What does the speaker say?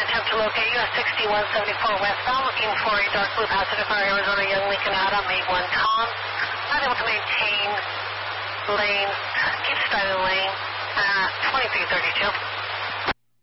attempt to locate you at 6174 westbound, looking for a dark blue passenger car, Arizona Young Lincoln out on May 1 Tom. Not able to maintain lane, keep starting lane at 2332.